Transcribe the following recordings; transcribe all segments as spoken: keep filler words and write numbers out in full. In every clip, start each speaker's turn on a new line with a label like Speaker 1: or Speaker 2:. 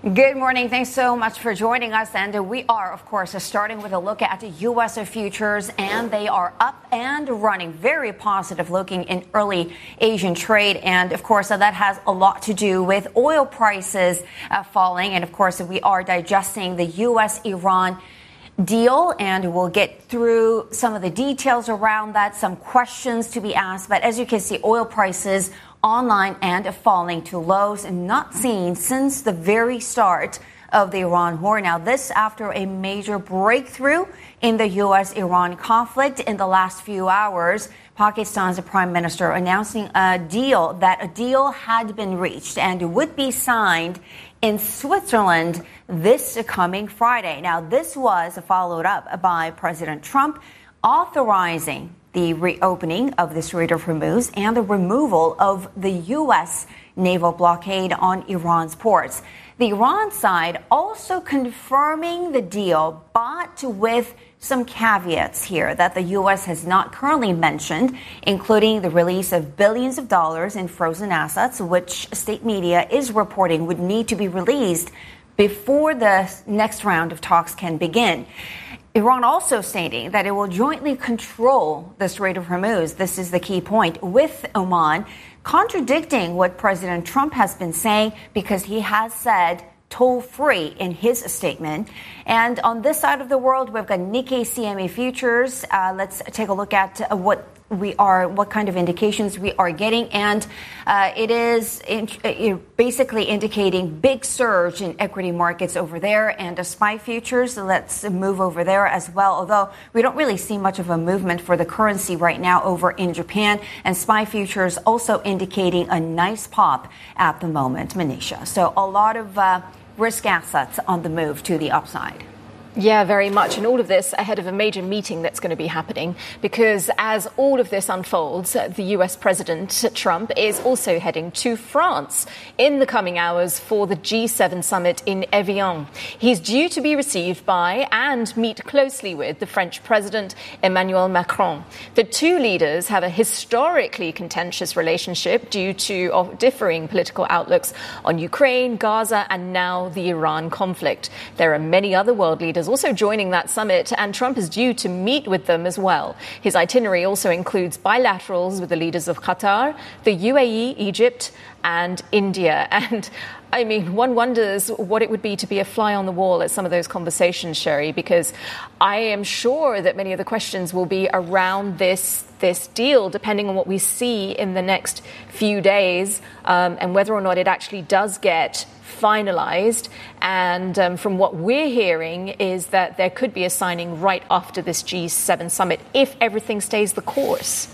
Speaker 1: Good morning. Thanks so much for joining us. And we are, of course, starting with a look at the U S futures, and they are up and running, very positive looking in early Asian trade. And of course, that has a lot to do with oil prices uh, falling. And of course, we are digesting the U S Iran deal, and we'll get through some of the details around that, some questions to be asked. But as you can see, oil prices online and falling to lows not seen since the very start of the Iran war. Now, this after a major breakthrough in the U S Iran conflict in the last few hours. Pakistan's prime minister announcing a deal, that a deal had been reached and would be signed in Switzerland this coming Friday. Now, this was followed up by President Trump authorizing the reopening of the Strait of Hormuz and the removal of the U S naval blockade on Iran's ports. The Iran side also confirming the deal, but with some caveats here that the U S has not currently mentioned, including the release of billions of dollars in frozen assets, which state media is reporting would need to be released before the next round of talks can begin. Iran also stating that it will jointly control the Strait of Hormuz. This is the key point, with Oman, contradicting what President Trump has been saying, because he has said toll-free in his statement. And on this side of the world, we've got Nikkei C M E futures. Uh, let's take a look at uh, what we are, what kind of indications we are getting. And uh, it is in, uh, basically indicating big surge in equity markets over there, and the S P Y futures. Let's move over there as well. Although we don't really see much of a movement for the currency right now over in Japan, and S P Y futures also indicating a nice pop at the moment, Manisha. So a lot of uh, risk assets on the move to the upside.
Speaker 2: Yeah, very much. And all of this ahead of a major meeting that's going to be happening, because as all of this unfolds, the U S President Trump is also heading to France in the coming hours for the G seven summit in Evian. He's due to be received by and meet closely with the French President Emmanuel Macron. The two leaders have a historically contentious relationship due to differing political outlooks on Ukraine, Gaza, and now the Iran conflict. There are many other world leaders also joining that summit, and Trump is due to meet with them as well. His itinerary also includes bilaterals with the leaders of Qatar, the U A E, Egypt, and India. And I mean, one wonders what it would be to be a fly on the wall at some of those conversations, Sherry, because I am sure that many of the questions will be around this this deal, depending on what we see in the next few days, um, and whether or not it actually does get finalized. And um, from what we're hearing is that there could be a signing right after this G seven summit if everything stays the course.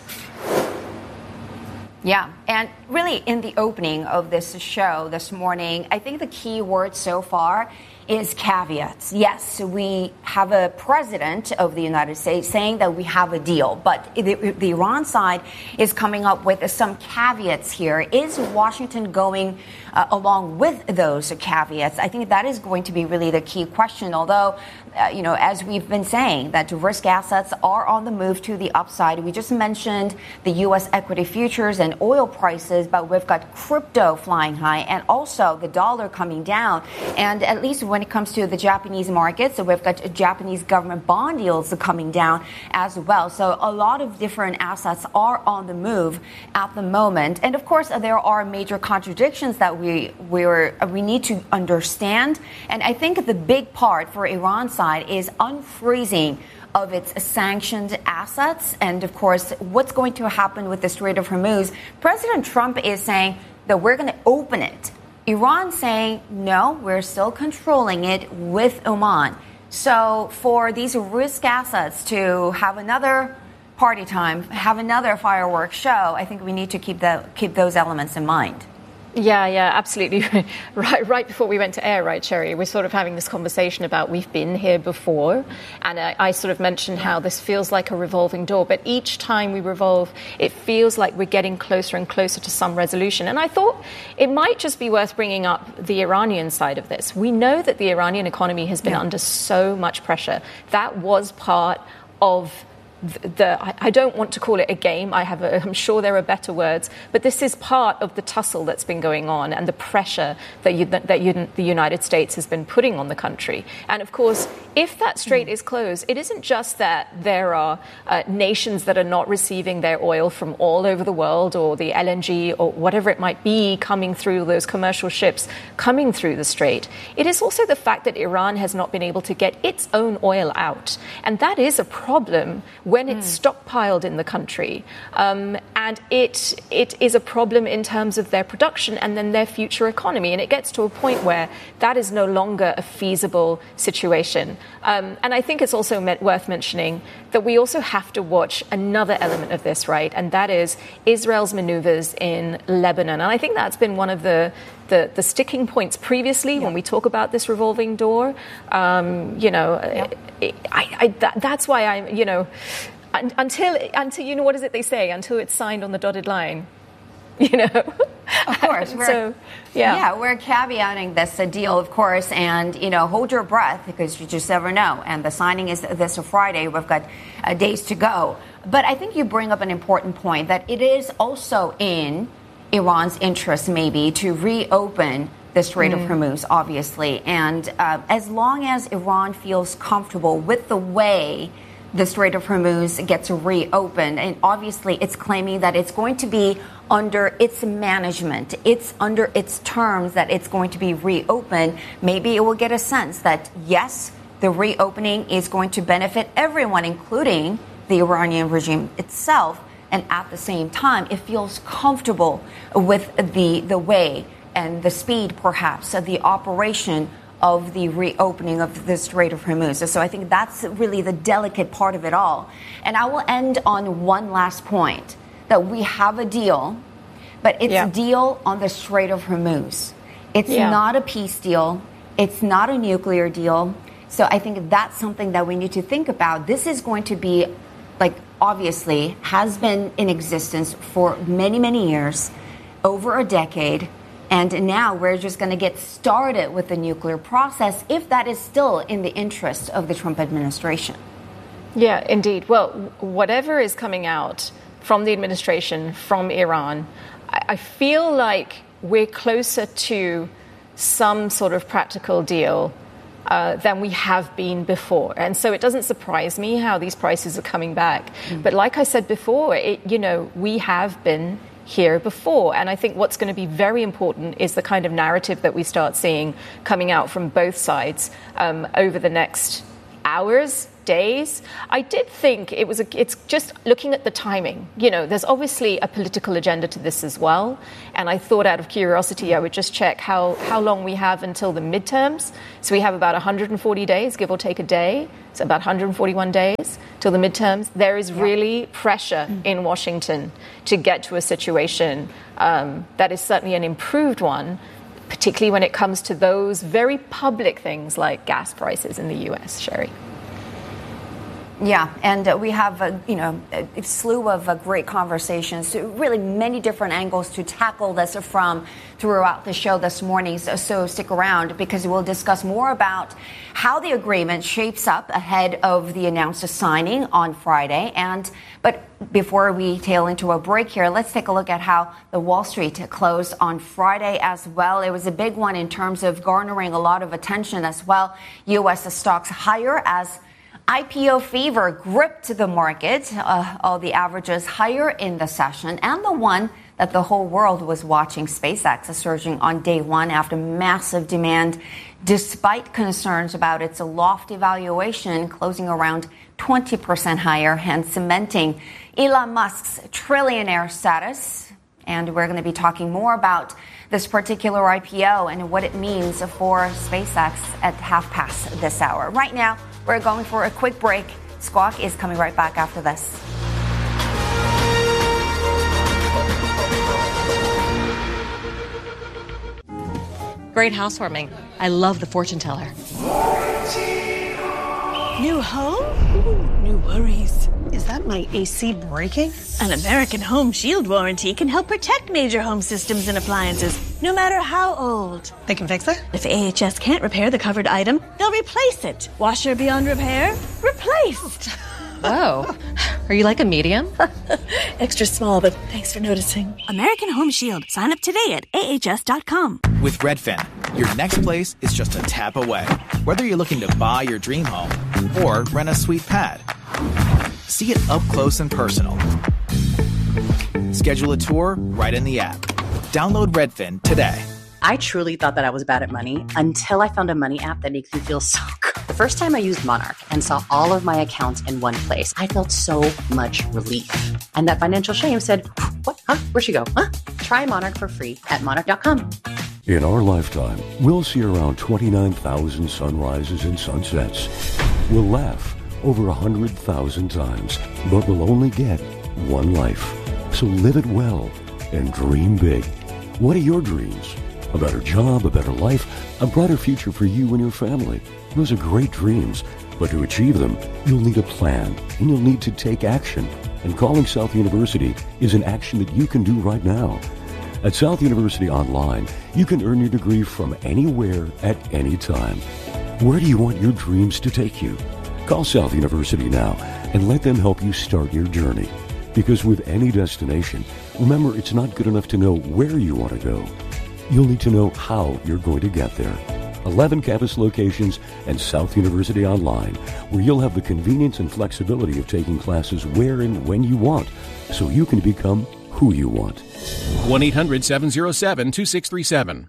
Speaker 1: Yeah, and really in the opening of this show this morning, I think the key word so far is caveats. Yes, we have a president of the United States saying that we have a deal, but the, the Iran side is coming up with some caveats here. Is Washington going uh, along with those caveats? I think that is going to be really the key question, although, uh, you know, as we've been saying, that risk assets are on the move to the upside. We just mentioned the U S equity futures and oil prices, but we've got crypto flying high and also the dollar coming down. And at least when it comes to the Japanese market, so we've got Japanese government bond yields coming down as well. So a lot of different assets are on the move at the moment. And of course, there are major contradictions that we we're, we need to understand. And I think the big part for Iran's side is unfreezing of its sanctioned assets. And of course, what's going to happen with the Strait of Hormuz? President Trump is saying that we're going to open it. Iran saying, no, we're still controlling it with Oman. So for these risk assets to have another party time, have another fireworks show, I think we need to keep the, keep those elements in mind.
Speaker 2: Yeah, yeah, absolutely. right, right before we went to air, right, Sherry, we're sort of having this conversation about we've been here before. And I, I sort of mentioned how this feels like a revolving door. But each time we revolve, it feels like we're getting closer and closer to some resolution. And I thought it might just be worth bringing up the Iranian side of this. We know that the Iranian economy has been yeah. under so much pressure. That was part of the, the I don't want to call it a game. I have a, I'm sure there are better words, but this is part of the tussle that's been going on and the pressure that, you, that you, the United States has been putting on the country. And of course, if that strait is closed, it isn't just that there are uh, nations that are not receiving their oil from all over the world, or the L N G or whatever it might be coming through those commercial ships coming through the strait. It is also the fact that Iran has not been able to get its own oil out. And that is a problem when it's mm. stockpiled in the country. Um, and it it is a problem in terms of their production and then their future economy. And it gets to a point where that is no longer a feasible situation. Um, and I think it's also met, worth mentioning that we also have to watch another element of this, right? And that is Israel's maneuvers in Lebanon. And I think that's been one of the The, the sticking points previously yeah. when we talk about this revolving door. Um, you know, yeah. I, I, that, that's why I'm, you know, un, until, until, you know, what is it they say? Until it's signed on the dotted line, you know.
Speaker 1: Of course. We're,
Speaker 2: so, yeah.
Speaker 1: yeah, we're caveating this a deal, of course, and, you know, hold your breath because you just never know. And the signing is this Friday. We've got uh, days to go. But I think you bring up an important point that it is also in Iran's interest, maybe, to reopen the Strait mm. of Hormuz, obviously. And uh, as long as Iran feels comfortable with the way the Strait of Hormuz gets reopened, and obviously it's claiming that it's going to be under its management, it's under its terms that it's going to be reopened, maybe it will get a sense that, yes, the reopening is going to benefit everyone, including the Iranian regime itself. And at the same time, it feels comfortable with the the way and the speed, perhaps, of the operation of the reopening of the Strait of Hormuz. So I think that's really the delicate part of it all. And I will end on one last point, that we have a deal, but it's yeah. a deal on the Strait of Hormuz. It's yeah. not a peace deal. It's not a nuclear deal. So I think that's something that we need to think about. This is going to be, like, obviously has been in existence for many, many years, over a decade. And now we're just going to get started with the nuclear process, if that is still in the interest of the Trump administration.
Speaker 2: Yeah, indeed. Well, whatever is coming out from the administration, from Iran, I feel like we're closer to some sort of practical deal Uh, than we have been before. And so it doesn't surprise me how these prices are coming back. Mm. But like I said before, it, you know, we have been here before. And I think what's going to be very important is the kind of narrative that we start seeing coming out from both sides um, over the next hours, days. I did think it was, a, it's just looking at the timing. You know, there's obviously a political agenda to this as well. And I thought out of curiosity, I would just check how, how long we have until the midterms. So we have about one hundred forty days, give or take a day. So about one hundred forty-one days till the midterms. There is really pressure in Washington to get to a situation um, that is certainly an improved one, particularly when it comes to those very public things like gas prices in the U S, Sherry.
Speaker 1: Yeah, and uh, we have, uh, you know, a slew of uh, great conversations, really many different angles to tackle this from throughout the show this morning. So, so stick around because we'll discuss more about how the agreement shapes up ahead of the announced signing on Friday. And but before we tail into a break here, let's take a look at how the Wall Street closed on Friday as well. It was a big one in terms of garnering a lot of attention as well. U S stocks higher as I P O fever gripped the market, uh, all the averages higher in the session, and the one that the whole world was watching, SpaceX, is surging on day one after massive demand, despite concerns about its lofty valuation, closing around twenty percent higher and cementing Elon Musk's trillionaire status. And we're going to be talking more about this particular I P O and what it means for SpaceX at half past this hour. Right now, we're going for a quick break. Squawk is coming right back after this.
Speaker 3: Great housewarming. I love the fortune teller.
Speaker 4: New home? Ooh, new worries. Is that my A C breaking? An American Home Shield warranty can help protect major home systems and appliances, no matter how old. They can fix it? If A H S can't repair the covered item, they'll replace it. Washer beyond repair? Replaced.
Speaker 3: Whoa. Are you like a medium?
Speaker 4: Extra small, but thanks for noticing. American Home Shield. Sign up today at A H S dot com.
Speaker 5: With Redfin, your next place is just a tap away. Whether you're looking to buy your dream home or rent a sweet pad, see it up close and personal. Schedule a tour right in the app. Download Redfin today.
Speaker 6: I truly thought that I was bad at money until I found a money app that makes me feel so good. The first time I used Monarch and saw all of my accounts in one place, I felt so much relief. And that financial shame said, what? Huh? Where'd she go? Huh? Try Monarch for free at monarch dot com.
Speaker 7: In our lifetime, we'll see around twenty-nine thousand sunrises and sunsets. We'll laugh over one hundred thousand times, but we'll only get one life. So live it well and dream big. What are your dreams? A better job, a better life, a brighter future for you and your family. Those are great dreams, but to achieve them, you'll need a plan, and you'll need to take action. And calling South University is an action that you can do right now. At South University Online, you can earn your degree from anywhere at any time. Where do you want your dreams to take you? Call South University now and let them help you start your journey. Because with any destination, remember, it's not good enough to know where you want to go. You'll need to know how you're going to get there. eleven campus locations and South University Online, where you'll have the convenience and flexibility of taking classes where and when you want, so you can become who you want.
Speaker 8: one eight hundred seven oh seven two six three seven.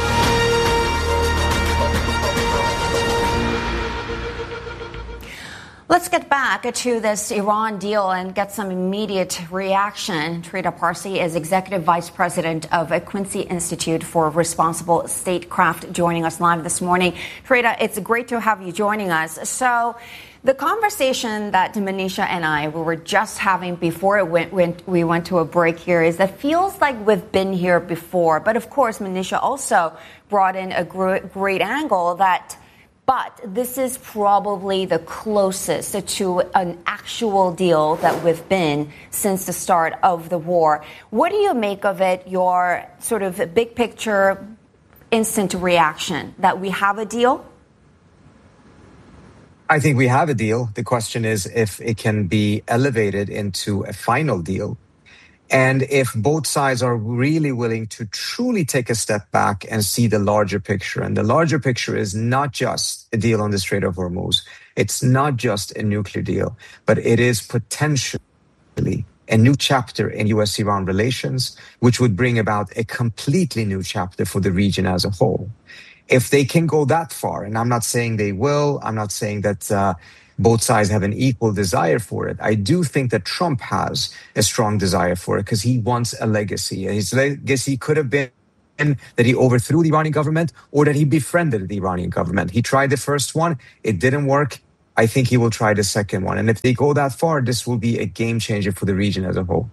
Speaker 1: Let's get back to this Iran deal and get some immediate reaction. Trita Parsi is Executive Vice President of Quincy Institute for Responsible Statecraft, joining us live this morning. Trita, it's great to have you joining us. So the conversation that Manisha and I we were just having before it went, went, we went to a break here is that feels like we've been here before. But of course, Manisha also brought in a great, great angle that But this is probably the closest to an actual deal that we've been since the start of the war. What do you make of it, your sort of big picture, instant reaction that we have a deal?
Speaker 9: I think we have a deal. The question is if it can be elevated into a final deal. And if both sides are really willing to truly take a step back and see the larger picture. And the larger picture is not just a deal on the Strait of Hormuz. It's not just a nuclear deal, but it is potentially a new chapter in U S Iran relations, which would bring about a completely new chapter for the region as a whole. If they can go that far, and I'm not saying they will, I'm not saying that uh, both sides have an equal desire for it. I do think that Trump has a strong desire for it because he wants a legacy. His legacy could have been that he overthrew the Iranian government or that he befriended the Iranian government. He tried the first one. It didn't work. I think he will try the second one. And if they go that far, this will be a game changer for the region as a whole.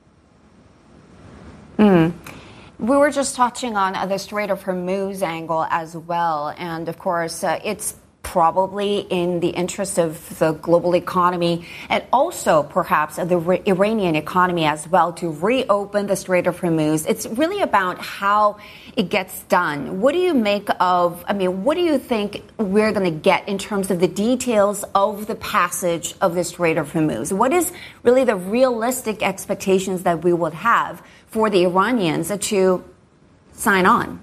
Speaker 1: Mm. We were just touching on uh, the Strait of Hormuz angle as well. And of course, uh, it's probably in the interest of the global economy and also perhaps the re- Iranian economy as well to reopen the Strait of Hormuz. It's really about how it gets done. What do you make of, I mean, what do you think we're going to get in terms of the details of the passage of the Strait of Hormuz? What is really the realistic expectations that we would have for the Iranians to sign on?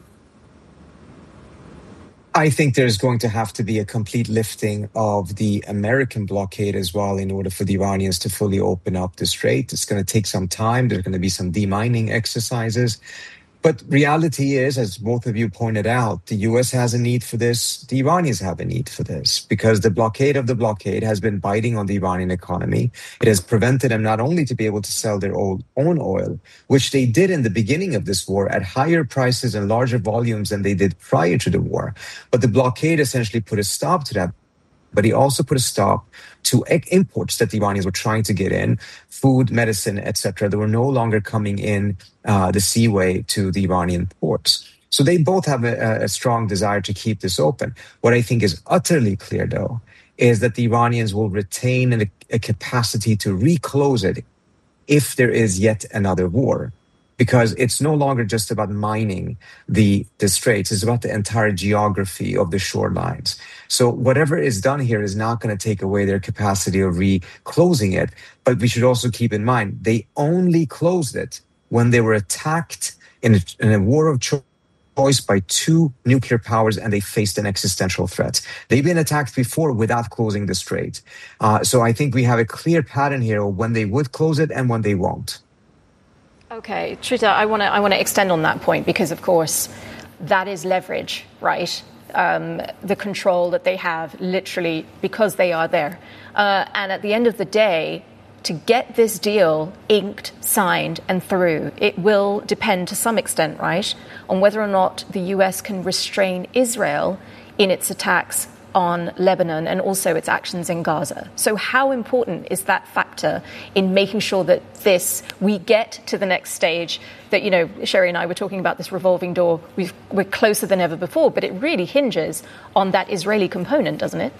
Speaker 9: I think there's going to have to be a complete lifting of the American blockade as well in order for the Iranians to fully open up the strait. It's going to take some time. There's going to be some demining exercises. But reality is, as both of you pointed out, the U S has a need for this. The Iranians have a need for this because the blockade of the blockade has been biting on the Iranian economy. It has prevented them not only to be able to sell their own oil, which they did in the beginning of this war at higher prices and larger volumes than they did prior to the war. But the blockade essentially put a stop to that. But he also put a stop to imports that the Iranians were trying to get in, food, medicine, et cetera. They were no longer coming in uh, the seaway to the Iranian ports. So they both have a, a strong desire to keep this open. What I think is utterly clear, though, is that the Iranians will retain a, a capacity to reclose it if there is yet another war. because it's no longer just about mining the, the straits. It's about the entire geography of the shorelines. So whatever is done here is not going to take away their capacity of reclosing it. But we should also keep in mind, they only closed it when they were attacked in a, in a war of choice by two nuclear powers, and they faced an existential threat. They've been attacked before without closing the strait. Uh, so I think we have a clear pattern here of when they would close it and when they won't.
Speaker 2: Okay, Trita, I want to I want to extend on that point because, of course, that is leverage, right? Um, the control that they have literally because they are there. Uh, and at the end of the day, to get this deal inked, signed and through, it will depend to some extent, right, on whether or not the U S can restrain Israel in its attacks on Lebanon and also its actions in Gaza. So how important is that factor in making sure that this, we get to the next stage that, you know, Sherry and I were talking about this revolving door. We've, we're closer than ever before, but it really hinges on that Israeli component, doesn't it?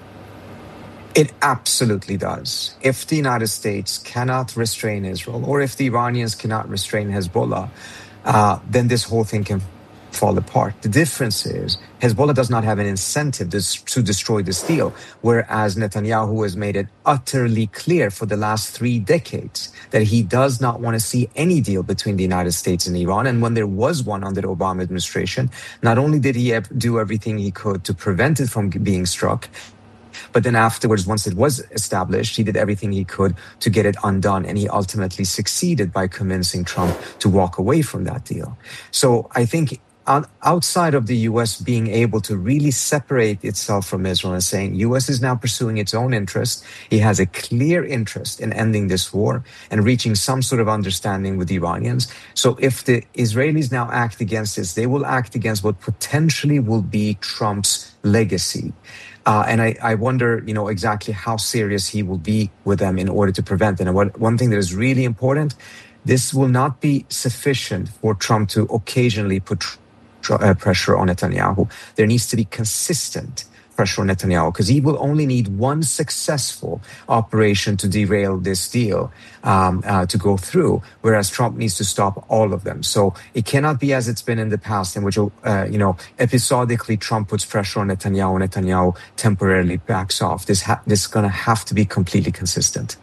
Speaker 9: It absolutely does. If the United States cannot restrain Israel, or if the Iranians cannot restrain Hezbollah, uh, then this whole thing can fall apart. The difference is Hezbollah does not have an incentive to, to destroy this deal, whereas Netanyahu has made it utterly clear for the last three decades that he does not want to see any deal between the United States and Iran. And when there was one under the Obama administration, not only did he do everything he could to prevent it from being struck, but then afterwards, once it was established, he did everything he could to get it undone. And he ultimately succeeded by convincing Trump to walk away from that deal. So I think outside of the U S being able to really separate itself from Israel and saying U S is now pursuing its own interest, he has a clear interest in ending this war and reaching some sort of understanding with the Iranians. So if the Israelis now act against this, they will act against what potentially will be Trump's legacy. Uh, and I, I wonder, you know, exactly how serious he will be with them in order to prevent it. And what, one thing that is really important, this will not be sufficient for Trump to occasionally put tr- uh, pressure on Netanyahu. There needs to be consistent pressure on Netanyahu, because he will only need one successful operation to derail this deal um, uh, to go through, whereas Trump needs to stop all of them. So it cannot be as it's been in the past, in which, uh, you know, episodically Trump puts pressure on Netanyahu, and Netanyahu temporarily backs off. This, ha- this is going to have to be completely consistent.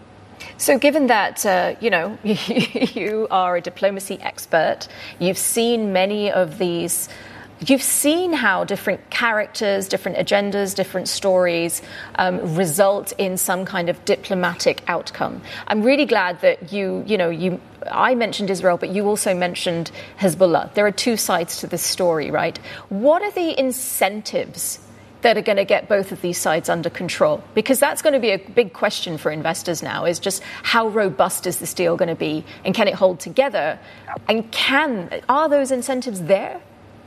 Speaker 2: So given that, uh, you know, you are a diplomacy expert, you've seen many of these You've seen how different characters, different agendas, different stories um, result in some kind of diplomatic outcome. I'm really glad that you, you know, you. I mentioned Israel, but you also mentioned Hezbollah. There are two sides to this story, right? What are the incentives that are going to get both of these sides under control? Because that's going to be a big question for investors now, is just how robust is this deal going to be, and can it hold together? And can are those incentives there?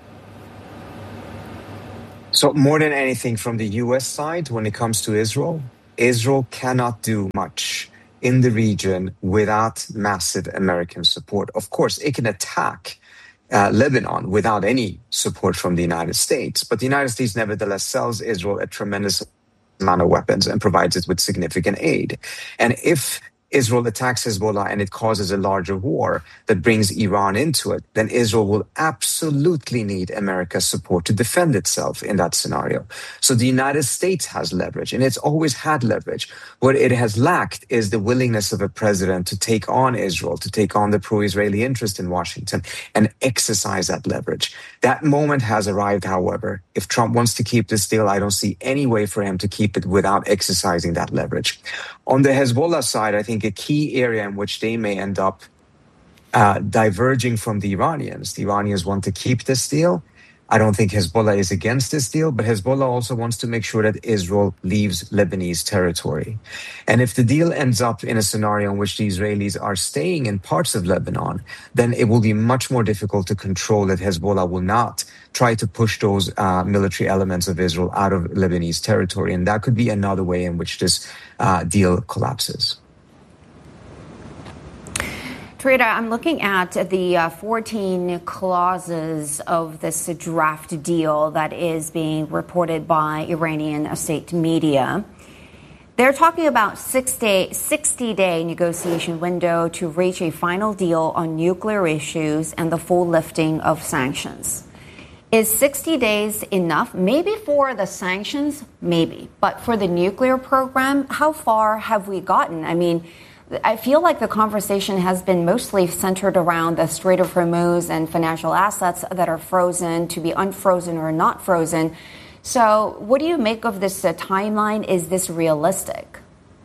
Speaker 9: So more than anything from the U S side, when it comes to Israel, Israel cannot do much in the region without massive American support. Of course, it can attack uh, Lebanon without any support from the United States, but the United States nevertheless sells Israel a tremendous amount of weapons and provides it with significant aid. And if Israel attacks Hezbollah and it causes a larger war that brings Iran into it, then Israel will absolutely need America's support to defend itself in that scenario. So the United States has leverage, and it's always had leverage. What it has lacked is the willingness of a president to take on Israel, to take on the pro-Israeli interest in Washington and exercise that leverage. That moment has arrived, however. If Trump wants to keep this deal, I don't see any way for him to keep it without exercising that leverage. On the Hezbollah side, I think a key area in which they may end up uh, diverging from the Iranians. The Iranians want to keep this deal. I don't think Hezbollah is against this deal, but Hezbollah also wants to make sure that Israel leaves Lebanese territory. And if the deal ends up in a scenario in which the Israelis are staying in parts of Lebanon, then it will be much more difficult to control that Hezbollah will not try to push those uh, military elements of Israel out of Lebanese territory. And that could be another way in which this uh, deal collapses.
Speaker 1: Trita, I'm looking at the uh, fourteen clauses of this draft deal that is being reported by Iranian state media. They're talking about sixty-day negotiation window to reach a final deal on nuclear issues and the full lifting of sanctions. Is sixty days enough? Maybe for the sanctions, maybe. But for the nuclear program, how far have we gotten? I mean, I feel like the conversation has been mostly centered around the Strait of Hormuz and financial assets that are frozen to be unfrozen or not frozen. So what do you make of this uh, timeline? Is this realistic?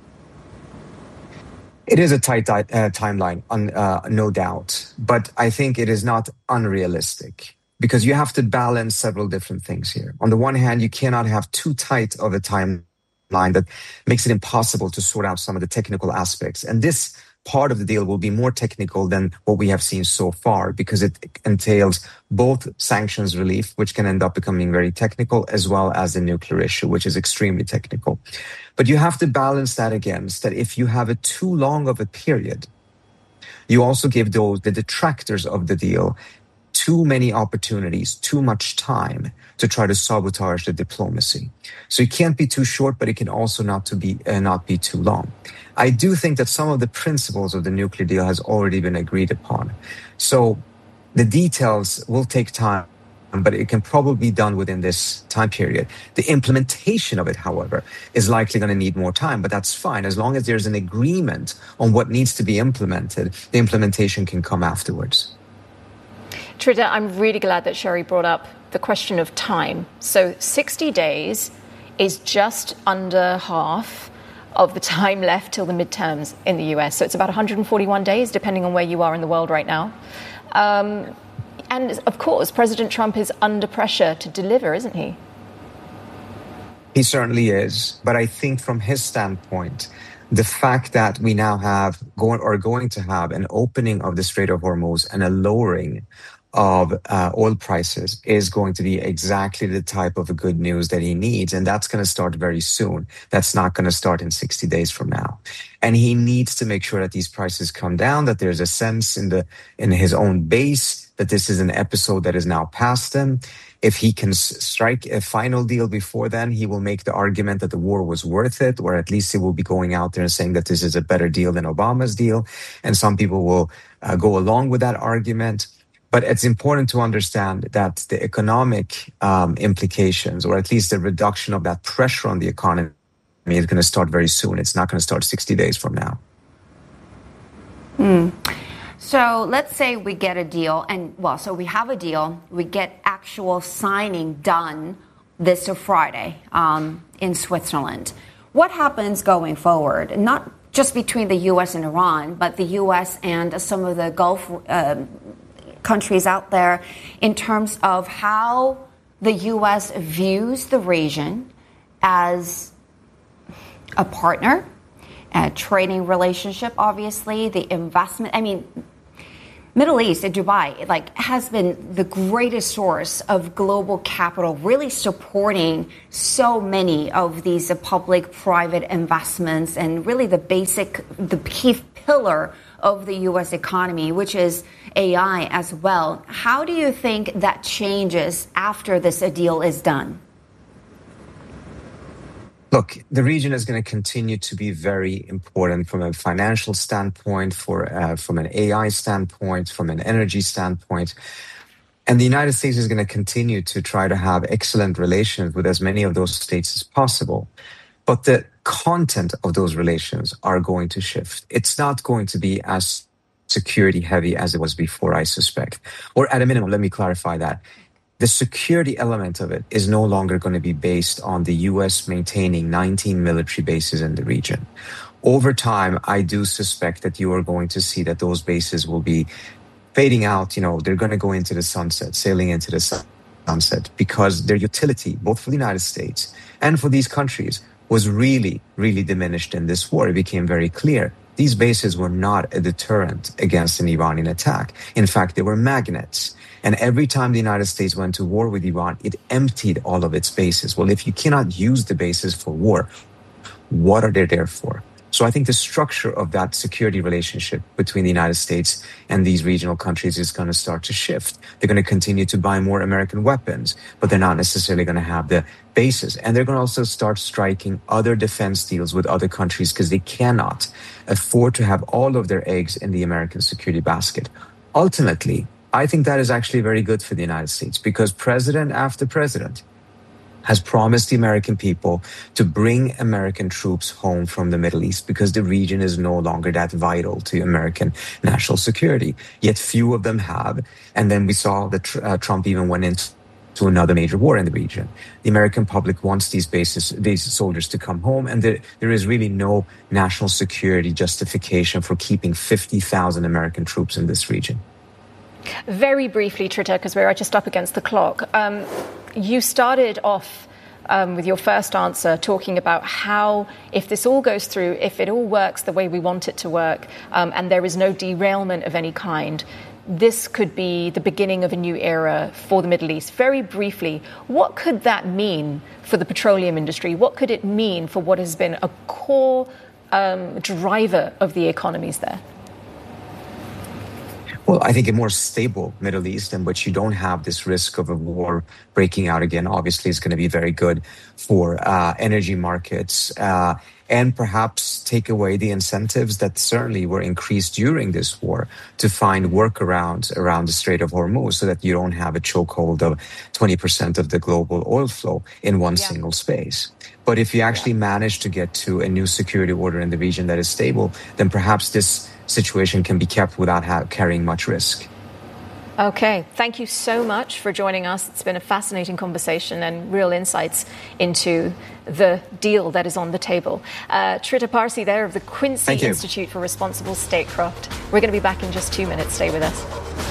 Speaker 9: It is a tight uh, timeline, un, uh, no doubt. But I think it is not unrealistic because you have to balance several different things here. On the one hand, you cannot have too tight of a timeline that makes it impossible to sort out some of the technical aspects. And this part of the deal will be more technical than what we have seen so far because it entails both sanctions relief, which can end up becoming very technical, as well as the nuclear issue, which is extremely technical. But you have to balance that against that if you have a too long of a period, you also give those the detractors of the deal too many opportunities, too much time to try to sabotage the diplomacy. So it can't be too short, but it can also not to be uh, not be too long. I do think that some of the principles of the nuclear deal has already been agreed upon. So the details will take time, but it can probably be done within this time period. The implementation of it, however, is likely going to need more time, but that's fine. As long as there's an agreement on what needs to be implemented, the implementation can come afterwards.
Speaker 2: Trita, I'm really glad that Sherry brought up the question of time. So sixty days is just under half of the time left till the midterms in the U S. So it's about one hundred forty-one days, depending on where you are in the world right now. Um, and of course, President Trump is under pressure to deliver, isn't he?
Speaker 9: He certainly is. But I think from his standpoint, the fact that we now have going or going to have an opening of the Strait of Hormuz and a lowering of uh, oil prices is going to be exactly the type of a good news that he needs. And that's going to start very soon. That's not going to start in sixty days from now. And he needs to make sure that these prices come down, that there's a sense in the in his own base that this is an episode that is now past him. If he can s- strike a final deal before then, he will make the argument that the war was worth it, or at least he will be going out there and saying that this is a better deal than Obama's deal. And some people will uh, go along with that argument. But it's important to understand that the economic um, implications, or at least the reduction of that pressure on the economy, is going to start very soon. It's not going to start sixty days from now.
Speaker 1: Hmm. So let's say we get a deal, and well, so we have a deal, we get actual signing done this Friday um, in Switzerland. What happens going forward? Not just between the U S and Iran, but the U S and some of the Gulf uh, countries out there in terms of how the U S views the region as a partner, a trading relationship, obviously, the investment. I mean, Middle East and Dubai, like, has been the greatest source of global capital, really supporting so many of these uh, public-private investments and really the basic, the key pillar of the U S economy, which is A I as well. How do you think that changes after this uh, deal is done?
Speaker 9: Look, the region is going to continue to be very important from a financial standpoint, for uh, from an A I standpoint, from an energy standpoint. And the United States is going to continue to try to have excellent relations with as many of those states as possible. But the content of those relations are going to shift. It's not going to be as security heavy as it was before, I suspect. Or at a minimum, let me clarify that. The security element of it is no longer going to be based on the U S maintaining nineteen military bases in the region. Over time, I do suspect that you are going to see that those bases will be fading out. You know, they're going to go into the sunset, sailing into the sunset, because their utility, both for the United States and for these countries, was really, really diminished in this war. It became very clear. These bases were not a deterrent against an Iranian attack. In fact, they were magnets. And every time the United States went to war with Iran, it emptied all of its bases. Well, if you cannot use the bases for war, what are they there for? So I think the structure of that security relationship between the United States and these regional countries is going to start to shift. They're going to continue to buy more American weapons, but they're not necessarily going to have the bases. And they're going to also start striking other defense deals with other countries because they cannot afford to have all of their eggs in the American security basket. Ultimately, I think that is actually very good for the United States because president after president has promised the American people to bring American troops home from the Middle East because the region is no longer that vital to American national security. Yet few of them have. And then we saw that uh, Trump even went into another major war in the region. The American public wants these bases, these soldiers to come home, and there, there is really no national security justification for keeping fifty thousand American troops in this region.
Speaker 2: Very briefly, Trita, because we're just up against the clock. Um, you started off um, with your first answer talking about how, if this all goes through, if it all works the way we want it to work, um, and there is no derailment of any kind, this could be the beginning of a new era for the Middle East. Very briefly, what could that mean for the petroleum industry? What could it mean for what has been a core um, driver of the economies there?
Speaker 9: Well, I think a more stable Middle East in which you don't have this risk of a war breaking out again, obviously is going to be very good for uh, energy markets uh, and perhaps take away the incentives that certainly were increased during this war to find workarounds around the Strait of Hormuz so that you don't have a chokehold of twenty percent of the global oil flow in one yeah. single space. But if you actually yeah. manage to get to a new security order in the region that is stable, then perhaps this situation can be kept without ha- carrying much risk.
Speaker 2: Okay, thank you so much for joining us. It's been a fascinating conversation and real insights into the deal that is on the table. Uh, Trita Parsi there of the Quincy Institute for Responsible Statecraft. We're going to be back in just two minutes. Stay with us.